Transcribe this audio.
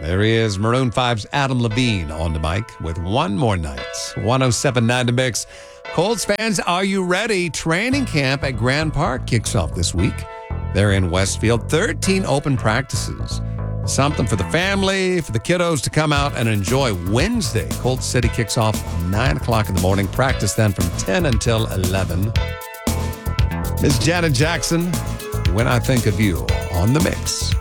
There he is, Maroon 5's Adam Levine on the mic with One More Night. 107.9 The Mix. Colts fans, are you ready? Training camp at Grand Park kicks off this week. They're in Westfield. 13 open practices. Something for the family, for the kiddos to come out and enjoy. Wednesday, Colts City kicks off 9 o'clock in the morning. Practice then from 10 until 11. Miss Janet Jackson, When I Think of You on The Mix.